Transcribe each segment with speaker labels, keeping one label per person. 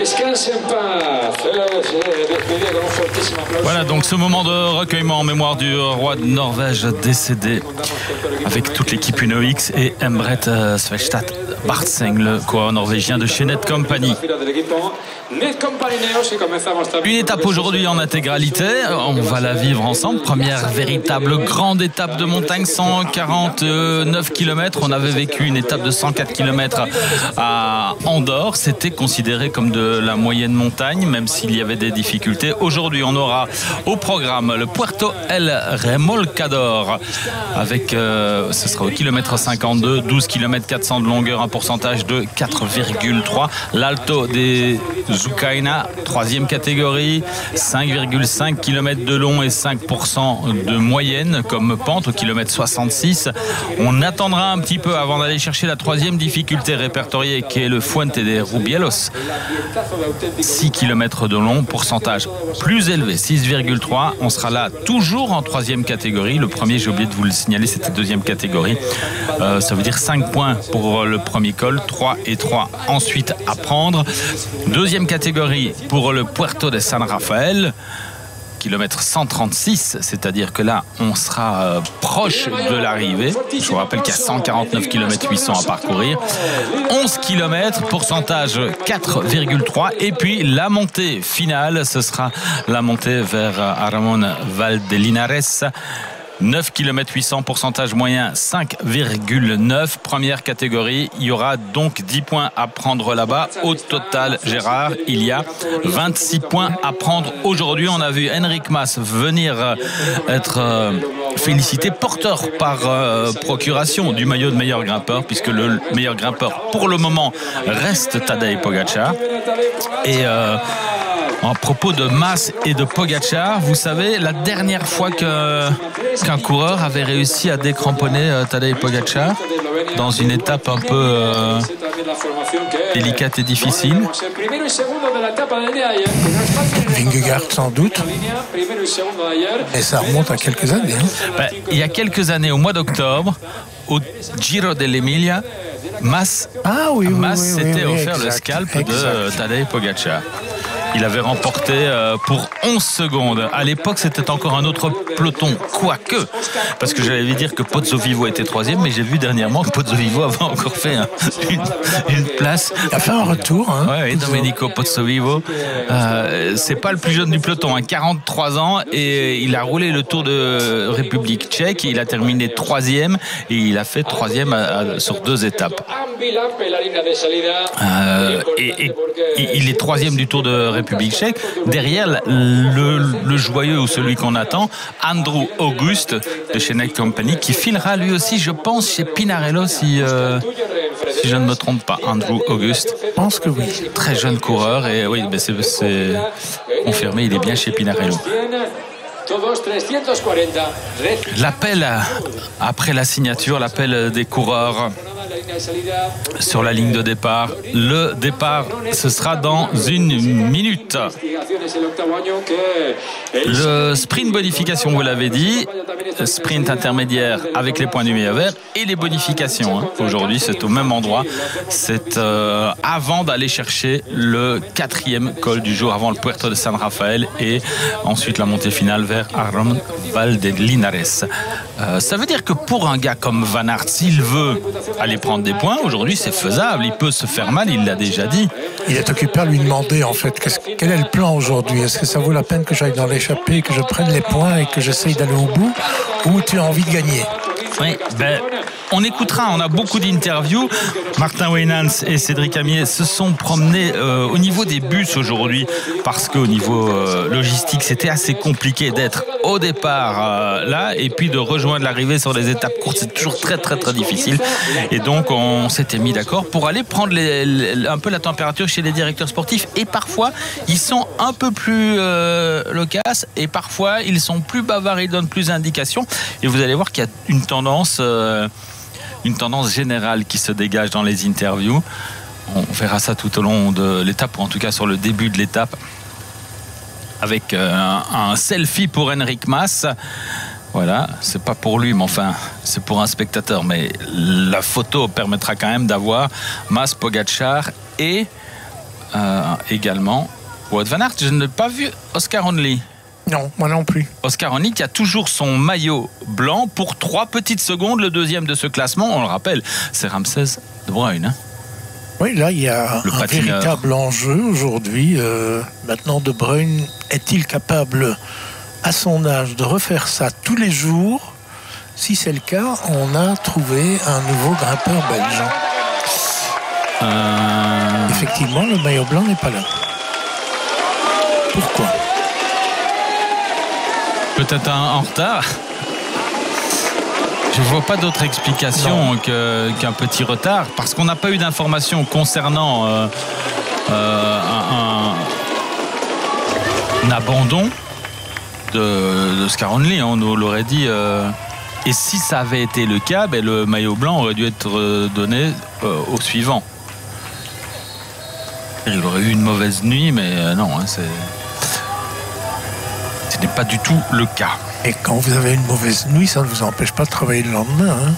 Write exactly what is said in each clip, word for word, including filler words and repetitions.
Speaker 1: Voilà donc ce moment de recueillement en mémoire du roi de Norvège décédé avec toute l'équipe Uno X et Embret Svestad Bartseng, le coureur norvégien de chez Netcompany. Une étape aujourd'hui en intégralité, on va la vivre ensemble. Première véritable grande étape de montagne, cent quarante-neuf kilomètres. On avait vécu une étape de cent quatre kilomètres à Andorre. C'était considéré comme de la moyenne montagne, même s'il y avait des difficultés. Aujourd'hui, on aura au programme le Puerto El Remolcador avec, euh, ce sera au kilomètre cinquante-deux, douze kilomètres quatre cents de longueur, un pourcentage de quatre virgule trois. L'Alto des Zucaina, troisième catégorie, cinq virgule cinq kilomètres de long et cinq pour cent de moyenne comme pente au kilomètre soixante-six. On attendra un petit peu avant d'aller chercher la troisième difficulté répertoriée qui est le Fuente de Rubielos. six kilomètres de long, pourcentage plus élevé, six virgule trois. On sera là toujours en troisième catégorie. Le premier, j'ai oublié de vous le signaler, c'était deuxième catégorie. Euh, ça veut dire cinq points pour le premier col, trois et trois ensuite à prendre. Deuxième catégorie pour le Puerto de San Rafael, kilomètre cent trente-six, c'est-à-dire que là on sera euh, proche de l'arrivée. Je vous rappelle qu'il y a cent quarante-neuf kilomètres huit cents à parcourir, onze kilomètres, pourcentage quatre virgule trois, et puis la montée finale, ce sera la montée vers Aramón Valdelinares, neuf kilomètres huit cents, pourcentage moyen cinq virgule neuf. Première catégorie, il y aura donc dix points à prendre là-bas. Au total, Gérard, il y a vingt-six points à prendre aujourd'hui. On a vu Enric Mas venir être euh, félicité, porteur par euh, procuration du maillot de meilleur grimpeur, puisque le meilleur grimpeur pour le moment reste Tadej Pogačar. Et euh, en propos de Mas et de Pogačar, vous savez, la dernière fois que, qu'un coureur avait réussi à décramponner euh, Tadej Pogačar dans une étape un peu euh, délicate et difficile.
Speaker 2: Vingegaard sans doute. Et ça remonte à quelques années. Hein.
Speaker 1: Ben, il y a quelques années, au mois d'octobre, au Giro dell'Emilia, Mas,
Speaker 2: ah, oui,
Speaker 1: Mas
Speaker 2: oui, oui,
Speaker 1: s'était
Speaker 2: oui, oui,
Speaker 1: offert
Speaker 2: exact,
Speaker 1: le scalp
Speaker 2: exact.
Speaker 1: de Tadej Pogačar. Il avait remporté euh, pour onze secondes. À l'époque, c'était encore un autre peloton, quoique, parce que j'allais dire que Pozzovivo était troisième, mais j'ai vu dernièrement que Pozzovivo avait encore fait un, une, une place.
Speaker 2: Il a fait un retour. Hein,
Speaker 1: ouais, Domenico Pozzovivo. Euh, c'est pas le plus jeune du peloton, hein, quarante-trois ans, et il a roulé le Tour de République tchèque. Il a terminé troisième, et il a fait troisième à, à, sur deux étapes. Euh, et, et, et il est troisième du Tour de République tchèque. Derrière le, le joyeux ou celui qu'on attend, Andrew August de chez Netcompany, qui filera lui aussi, je pense, chez Pinarello, si, euh, si je ne me trompe pas. Andrew August.
Speaker 2: Je pense que oui.
Speaker 1: Très jeune coureur, et oui, ben c'est, c'est confirmé, il est bien chez Pinarello. L'appel après la signature, l'appel des coureurs sur la ligne de départ. Le départ, ce sera dans une minute. Le sprint bonification, vous l'avez dit, sprint intermédiaire avec les points du meilleur vert et les bonifications. Hein. Aujourd'hui, c'est au même endroit. C'est euh, avant d'aller chercher le quatrième col du jour, avant le Puerto de San Rafael, et ensuite la montée finale vers Aramón Valdelinares. Euh, ça veut dire que pour un gars comme Van Aert, s'il veut aller prendre des points, aujourd'hui c'est faisable, il peut se faire mal, il l'a déjà dit.
Speaker 2: Il est occupé à lui demander en fait qu'est-ce, quel est le plan aujourd'hui. Est-ce que ça vaut la peine que j'aille dans l'échappée, que je prenne les points et que j'essaye d'aller au bout, ou tu as envie de gagner?
Speaker 1: Oui, ben, on écoutera, on a beaucoup d'interviews. Martin Weynans et Cédric Amier se sont promenés euh, au niveau des bus aujourd'hui, parce qu'au niveau euh, logistique, c'était assez compliqué d'être au départ euh, là, et puis de rejoindre l'arrivée sur les étapes courtes. C'est toujours très très très difficile. Et donc on s'était mis d'accord pour aller prendre les, les, un peu la température chez les directeurs sportifs. Et parfois, ils sont un peu plus euh, loquaces, et parfois, ils sont plus bavards, ils donnent plus d'indications. Et vous allez voir qu'il y a une tendance... Euh, une tendance générale qui se dégage dans les interviews. On verra ça tout au long de l'étape, ou en tout cas sur le début de l'étape, avec un, un selfie pour Enric Mas. Voilà, c'est pas pour lui, mais enfin, c'est pour un spectateur. Mais la photo permettra quand même d'avoir Mas, Pogačar et euh, également. Wout van Aert, je n'ai pas vu Oscar Onley.
Speaker 2: Non, moi non plus.
Speaker 1: Oscar Onley qui a toujours son maillot blanc pour trois petites secondes, le deuxième de ce classement. On le rappelle, c'est Ramsès De Bruyne. Hein.
Speaker 2: Oui, là, il y a
Speaker 1: le
Speaker 2: un
Speaker 1: patineur.
Speaker 2: véritable enjeu aujourd'hui. Euh, maintenant, De Bruyne, est-il capable, à son âge, de refaire ça tous les jours? Si c'est le cas, on a trouvé un nouveau grimpeur belge.
Speaker 1: Euh...
Speaker 2: Effectivement, le maillot blanc n'est pas là. Pourquoi?
Speaker 1: Peut-être un en retard. Je ne vois pas d'autre explication que, qu'un petit retard, parce qu'on n'a pas eu d'informations concernant euh, euh, un, un, un abandon de, de Oscar Onley. On nous l'aurait dit. Euh, et si ça avait été le cas, ben, le maillot blanc aurait dû être donné euh, au suivant. Il aurait eu une mauvaise nuit, mais euh, non, hein, c'est... ce n'est pas du tout le cas.
Speaker 2: Et quand vous avez une mauvaise nuit, ça ne vous empêche pas de travailler le lendemain. Hein.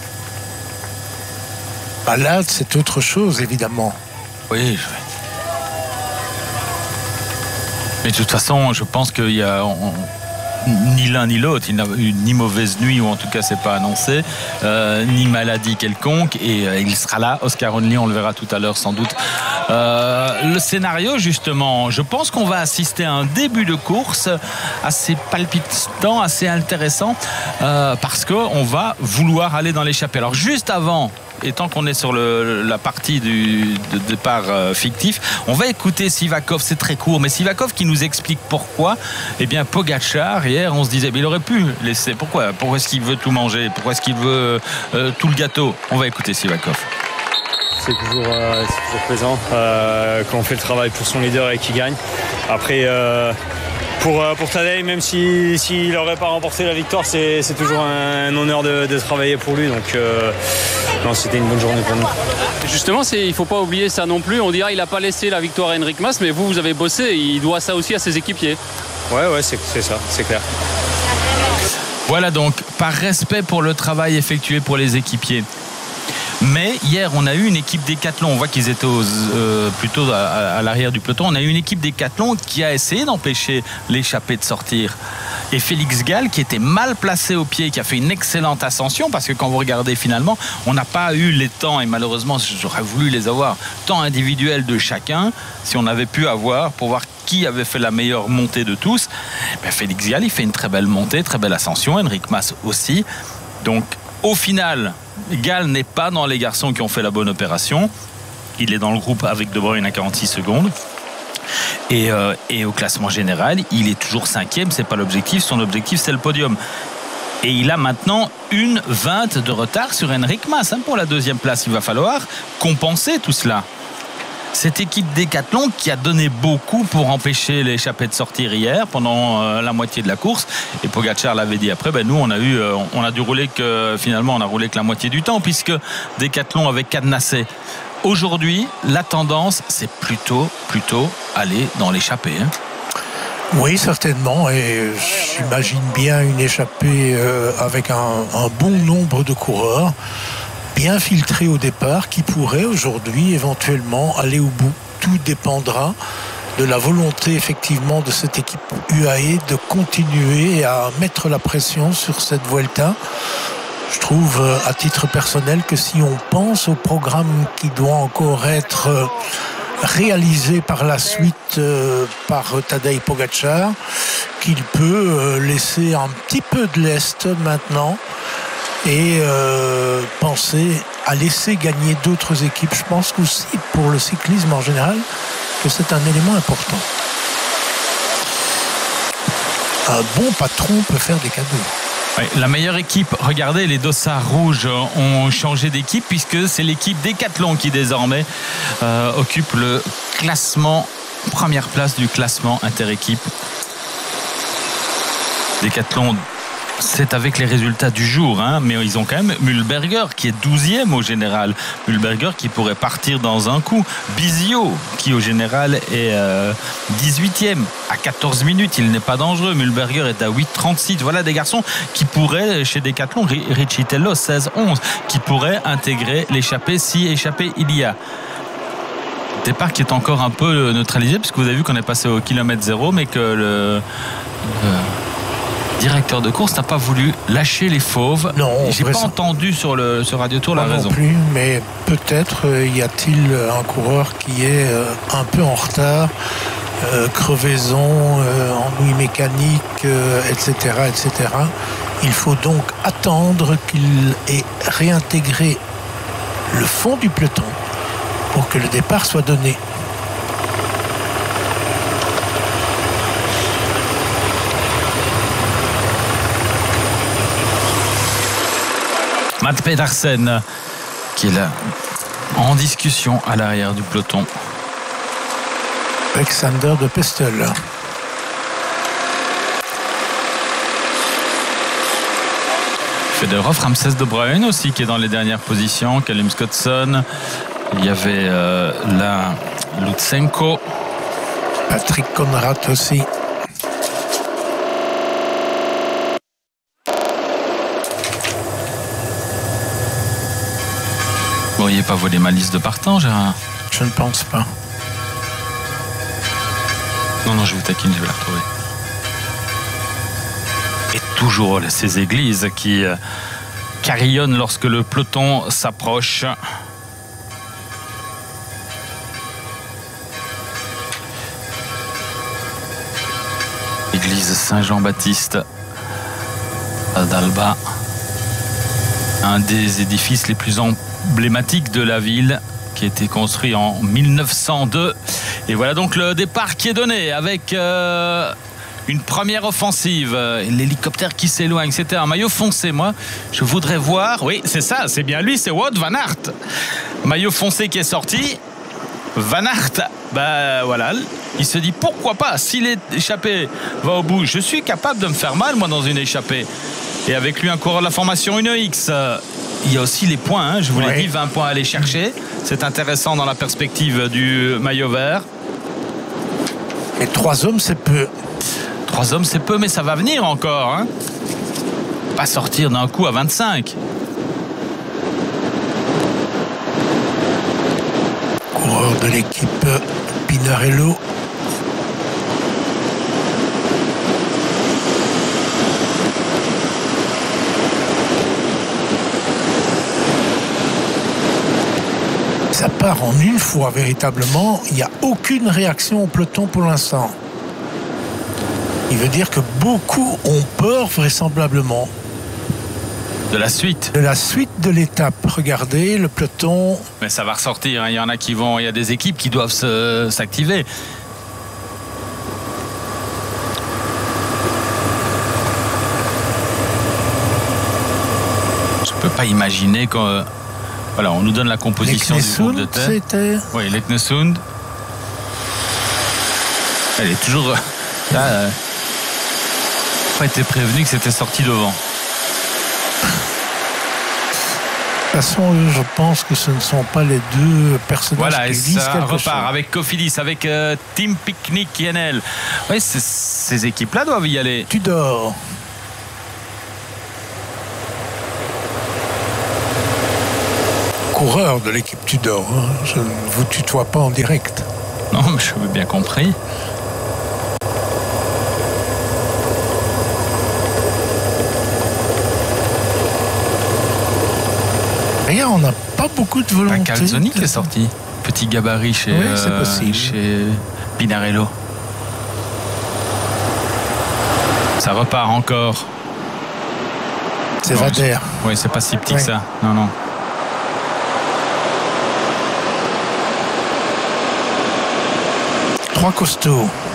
Speaker 2: Malade, c'est autre chose, évidemment.
Speaker 1: Oui. Mais de toute façon, je pense qu'il y a on, ni l'un ni l'autre. Il n'a eu ni mauvaise nuit, ou en tout cas, c'est pas annoncé, euh, ni maladie quelconque. Et euh, il sera là. Oscar Onley, on le verra tout à l'heure, sans doute. Euh, le scénario, justement, je pense qu'on va assister à un début de course assez palpitant, assez intéressant, euh, parce qu'on va vouloir aller dans l'échappée. Alors, juste avant, et tant qu'on est sur le, la partie du de départ euh, fictif, on va écouter Sivakov, c'est très court, mais Sivakov qui nous explique pourquoi. Eh bien, Pogačar, hier, on se disait, mais il aurait pu laisser. Pourquoi Pourquoi est-ce qu'il veut tout manger? Pourquoi est-ce qu'il veut euh, tout le gâteau? On va écouter Sivakov.
Speaker 3: C'est toujours, euh, c'est toujours présent euh, quand on fait le travail pour son leader et qu'il gagne. Après, euh, pour, euh, pour Tadej, même s'il si, n'aurait pas remporté la victoire, c'est, c'est toujours un, un honneur de, de travailler pour lui. Donc, euh, non, c'était une bonne journée pour nous.
Speaker 4: Justement, c'est, il ne faut pas oublier ça non plus. On dirait qu'il n'a pas laissé la victoire à Enric Mas, mais vous, vous avez bossé. Il doit ça aussi à ses équipiers.
Speaker 3: Ouais, ouais, c'est, c'est ça, c'est clair.
Speaker 1: Voilà donc, par respect pour le travail effectué pour les équipiers. Mais hier, on a eu une équipe Décathlon. On voit qu'ils étaient aux, euh, plutôt à, à l'arrière du peloton. On a eu une équipe Décathlon qui a essayé d'empêcher l'échappée de sortir. Et Félix Gall, qui était mal placé au pied, qui a fait une excellente ascension, parce que quand vous regardez finalement, on n'a pas eu les temps, et malheureusement, j'aurais voulu les avoir, temps individuels de chacun, si on avait pu avoir, pour voir qui avait fait la meilleure montée de tous. Ben, Félix Gall, il fait une très belle montée, très belle ascension. Enric Mas aussi. Donc, au final, Gall n'est pas dans les garçons qui ont fait la bonne opération. Il est dans le groupe avec De Bruyne à quarante-six secondes. Et, euh, et au classement général, il est toujours cinquième. C'est pas l'objectif. Son objectif, c'est le podium. Et il a maintenant une vingt de retard sur Enric Mas. Hein, pour la deuxième place, il va falloir compenser tout cela. Cette équipe Décathlon qui a donné beaucoup pour empêcher l'échappée de sortir hier pendant euh, la moitié de la course, et Pogačar l'avait dit après, ben nous on a eu euh, on a dû rouler que finalement on a roulé que la moitié du temps, puisque Décathlon avait cadenassé. Aujourd'hui, la tendance, c'est plutôt plutôt aller dans l'échappée. Hein.
Speaker 2: Oui, certainement, et j'imagine bien une échappée euh, avec un, un bon nombre de coureurs bien filtré au départ, qui pourrait aujourd'hui éventuellement aller au bout. Tout dépendra de la volonté effectivement de cette équipe U A E de continuer à mettre la pression sur cette Vuelta. Je trouve à titre personnel que si on pense au programme qui doit encore être réalisé par la suite euh, par Tadej Pogačar, qu'il peut euh, laisser un petit peu de lest maintenant et euh, penser à laisser gagner d'autres équipes. Je pense qu'aussi pour le cyclisme en général que c'est un élément important. Un bon patron peut faire des cadeaux.
Speaker 1: Oui, la meilleure équipe, regardez, les dossards rouges ont changé d'équipe, puisque c'est l'équipe Décathlon qui désormais euh, occupe le classement, première place du classement interéquipe. Décathlon, c'est avec les résultats du jour, hein, mais ils ont quand même Mühlberger qui est douzième au général. Mühlberger qui pourrait partir dans un coup. Bizio qui au général est euh, dix-huitième à quatorze minutes. Il n'est pas dangereux. Mühlberger est à huit trente-six. Voilà des garçons qui pourraient, chez Décathlon, Riccitello seize onze, qui pourraient intégrer l'échappée si échappée il y a. départ qui est encore un peu neutralisé, puisque vous avez vu qu'on est passé au kilomètre zéro, mais que le, le directeur de course n'a pas voulu lâcher les fauves.
Speaker 2: Non,
Speaker 1: j'ai pas entendu sur le sur Radio Tour la
Speaker 2: non
Speaker 1: raison.
Speaker 2: Non plus, mais peut-être euh, y a-t-il un coureur qui est euh, un peu en retard, euh, crevaison, euh, ennui mécanique, euh, et cetera, et cetera. Il faut donc attendre qu'il ait réintégré le fond du peloton pour que le départ soit donné.
Speaker 1: Matt Pedersen qui est là en discussion à l'arrière du peloton.
Speaker 2: Alexander de Pestel.
Speaker 1: Federer, Ramses de Bruyne aussi qui est dans les dernières positions. Callum Scottson. Il y avait euh, là Lutsenko.
Speaker 2: Patrick Conrad aussi.
Speaker 1: Vous n'auriez pas volé ma liste de partants, Gérard?
Speaker 2: Je ne pense pas.
Speaker 1: Non, non, je vous taquine, je vais la retrouver. Et toujours ces églises qui euh, carillonnent lorsque le peloton s'approche. Église Saint-Jean-Baptiste d'Alba. Un des édifices les plus emblématiques de la ville, qui a été construit en mille neuf cent deux. Et voilà donc le départ qui est donné avec euh, une première offensive. L'hélicoptère qui s'éloigne, c'était un maillot foncé. Moi, je voudrais voir. Oui, c'est ça, c'est bien lui, c'est Wout van Aert. Maillot foncé qui est sorti. Van Aert, bah voilà, il se dit pourquoi pas, si l'échappée va au bout, je suis capable de me faire mal moi dans une échappée. Et avec lui un coureur de la formation une X. Il y a aussi les points, hein. Je vous l'ai oui. dit, vingt points à aller chercher. C'est intéressant dans la perspective du maillot vert.
Speaker 2: Et trois hommes, c'est peu.
Speaker 1: Trois hommes, c'est peu, mais ça va venir encore. Hein. Pas sortir d'un coup à vingt-cinq.
Speaker 2: Coureur de l'équipe Pinarello. Ça part en une fois véritablement. Il n'y a aucune réaction au peloton pour l'instant. Il veut dire que beaucoup ont peur vraisemblablement.
Speaker 1: De la suite.
Speaker 2: De la suite de l'étape. Regardez, le peloton.
Speaker 1: Mais ça va ressortir. Hein. Il y en a qui vont. Il y a des équipes qui doivent se, s'activer. Je ne peux pas imaginer qu'on. Voilà, on nous donne la composition du groupe de tête.
Speaker 2: C'était...
Speaker 1: Oui, Leknesund. Elle est toujours. Là, euh... pas été prévenu que c'était sorti devant.
Speaker 2: De toute façon, je pense que ce ne sont pas les deux personnages
Speaker 1: voilà,
Speaker 2: qui disent
Speaker 1: ça
Speaker 2: quelque
Speaker 1: repart
Speaker 2: chose.
Speaker 1: Avec Cofidis, avec euh, Team Picnic I N L. Oui, ces équipes-là doivent y aller.
Speaker 2: Tudor. Coureur de l'équipe Tudor. Hein. Je ne vous tutoie pas en direct.
Speaker 1: Non, mais je veux bien compris.
Speaker 2: Regarde, on n'a pas beaucoup de volonté.
Speaker 1: Pas Calzoni qui est sorti. Petit gabarit chez,
Speaker 2: oui, c'est
Speaker 1: euh,
Speaker 2: possible.
Speaker 1: chez Pinarello. Ça repart encore.
Speaker 2: C'est Vader.
Speaker 1: Oui, c'est pas si petit
Speaker 2: oui.
Speaker 1: que ça. Non, non.
Speaker 2: Trois costauds.